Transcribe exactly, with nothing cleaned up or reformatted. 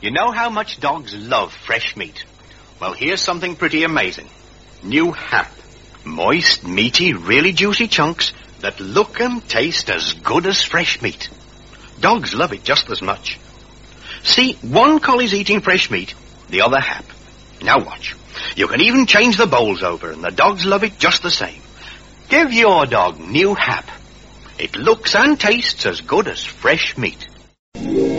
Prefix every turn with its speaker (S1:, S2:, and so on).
S1: You know how much dogs love fresh meat. Well, here's something pretty amazing. New Hap. Moist, meaty, really juicy chunks that look and taste as good as fresh meat. Dogs love it just as much. See, one collie's eating fresh meat, the other Hap. Now watch. You can even change the bowls over, and the dogs love it just the same. Give your dog New Hap. It looks and tastes as good as fresh meat.